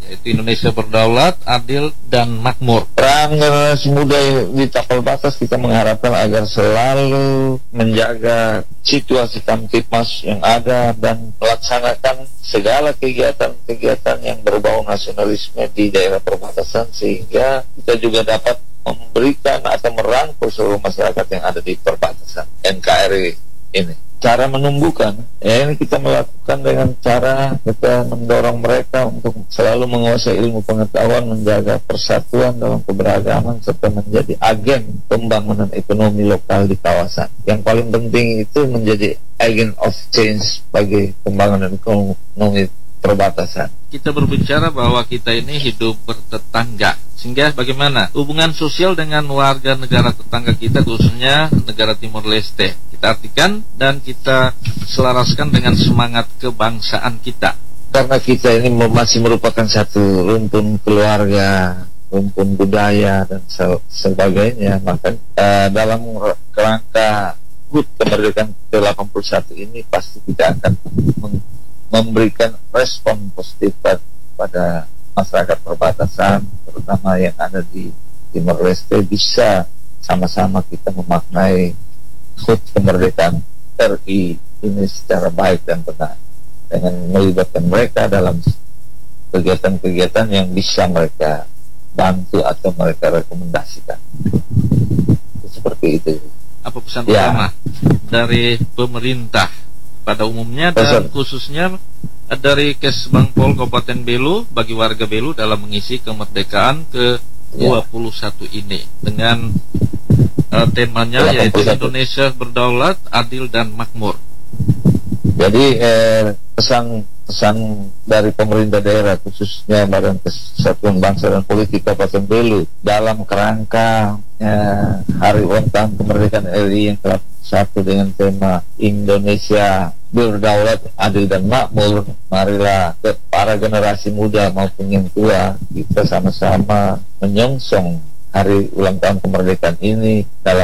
yaitu Indonesia berdaulat, adil, dan makmur. Peran generasi muda di Tapal Batas, kita mengharapkan agar selalu menjaga situasi Kamtipmas yang ada dan melaksanakan segala kegiatan-kegiatan yang berbau nasionalisme di daerah perbatasan, sehingga kita juga dapat memberikan atau merangkul seluruh masyarakat yang ada di perbatasan NKRI ini. Cara menumbuhkan, ini kita melakukan dengan cara kita mendorong mereka untuk selalu menguasai ilmu pengetahuan, menjaga persatuan dalam keberagaman, serta menjadi agen pembangunan ekonomi lokal di kawasan. Yang paling penting itu menjadi agent of change bagi pembangunan ekonomi perbatasan. Kita berbicara bahwa kita ini hidup bertetangga, sehingga bagaimana hubungan sosial dengan warga negara tetangga kita, khususnya negara Timor Leste, kita artikan dan kita selaraskan dengan semangat kebangsaan kita. Karena kita ini masih merupakan satu rumpun keluarga, rumpun budaya dan sebagainya, maka dalam kerangka HUT kemerdekaan ke-81 ini pasti kita akan memberikan respon positif pada masyarakat perbatasan, terutama yang ada di Timor Leste, bisa sama-sama kita memaknai HUT kemerdekaan RI ini secara baik dan benar, dengan melibatkan mereka dalam kegiatan-kegiatan yang bisa mereka bantu atau mereka rekomendasikan. Seperti itu. Apa pesan utama dari pemerintah pada umumnya dan khususnya dari Kesbangpol Kabupaten Belu bagi warga Belu dalam mengisi kemerdekaan ke-21 ini dengan temanya yaitu Indonesia berdaulat, adil, dan makmur? Jadi pesan dari pemerintah daerah, khususnya Badan Kesatuan Bangsa dan Politik Kabupaten Belu, dalam kerangka Hari Ulang Tahun Kemerdekaan RI yang ke-1 dengan tema Indonesia berdaulat, adil, dan makmur, marilah para generasi muda maupun yang tua kita sama-sama menyongsong Hari Ulang Tahun Kemerdekaan ini dalam